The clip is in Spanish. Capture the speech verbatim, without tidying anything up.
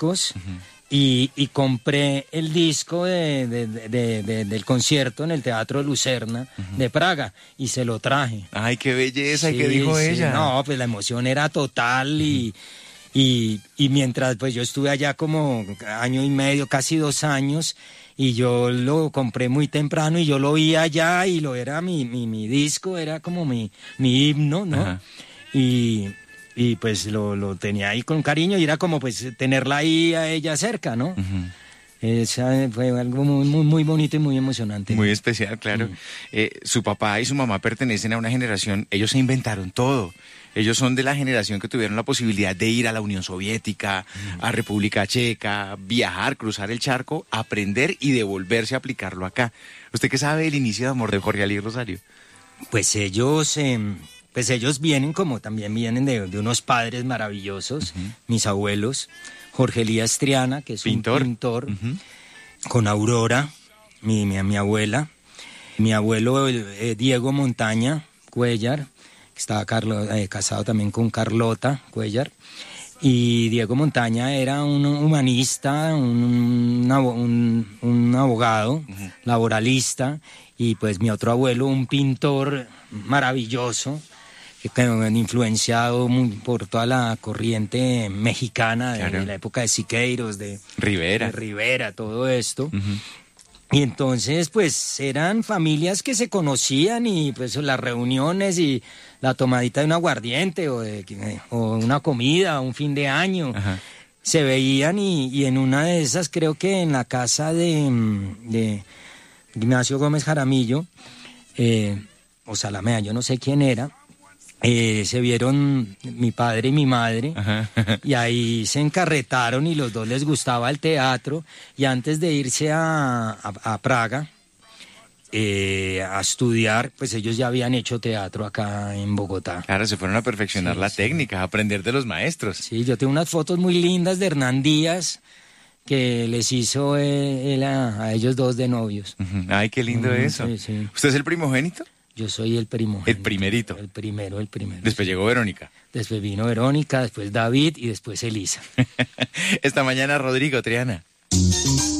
discos. Uh-huh. Y, y compré el disco de, de, de, de, del concierto en el Teatro Lucerna uh-huh. de Praga y se lo traje. ¡Ay, qué belleza! Sí, ¿y qué dijo sí, ella? No, pues la emoción era total uh-huh. y, y, y mientras pues yo estuve allá como año y medio, casi dos años, y yo lo compré muy temprano y yo lo vi allá y lo era mi, mi, mi disco, era como mi, mi himno, ¿no? Uh-huh. Y... Y pues lo, lo tenía ahí con cariño y era como pues tenerla ahí a ella cerca, ¿no? Uh-huh. Esa fue algo muy, muy, muy bonito y muy emocionante. Muy especial, claro. Uh-huh. Eh, su papá y su mamá pertenecen a una generación, ellos se inventaron todo. Ellos son de la generación que tuvieron la posibilidad de ir a la Unión Soviética, uh-huh. a República Checa, viajar, cruzar el charco, aprender y devolverse a aplicarlo acá. ¿Usted qué sabe del inicio de amor de Jorge Ali Rosario? Pues ellos... Eh... Pues ellos vienen como también vienen de, de unos padres maravillosos, uh-huh. mis abuelos, Jorge Elías Triana, que es pintor. un pintor, uh-huh. con Aurora, mi, mi, mi abuela, mi abuelo eh, Diego Montaña Cuellar, que estaba Carlo, eh, casado también con Carlota Cuellar, y Diego Montaña era un humanista, un, un, un, un abogado, uh-huh. laboralista, y pues mi otro abuelo, un pintor maravilloso, que han influenciado muy por toda la corriente mexicana de, claro. de la época de Siqueiros, de Rivera, de Rivera, todo esto. Uh-huh. Y entonces, pues, eran familias que se conocían y pues las reuniones y la tomadita de un aguardiente o, de, o una comida, un fin de año, uh-huh. se veían y, y en una de esas, creo que en la casa de, de Ignacio Gómez Jaramillo, eh, o Salamea, yo no sé quién era, Eh, se vieron mi padre y mi madre Ajá. y ahí se encarretaron y los dos les gustaba el teatro y antes de irse a, a, a Praga eh, a estudiar, pues ellos ya habían hecho teatro acá en Bogotá. Claro, se fueron a perfeccionar sí, la sí. técnica, a aprender de los maestros. Sí, yo tengo unas fotos muy lindas de Hernán Díaz que les hizo él, él a, a ellos dos de novios. Uh-huh. Ay, qué lindo uh-huh, eso. Sí, sí. ¿Usted es el primogénito? Yo soy el primogénito. El primerito. El primero, el primero. Después llegó Verónica. Después vino Verónica, después David y después Elisa. Esta mañana Rodrigo Triana.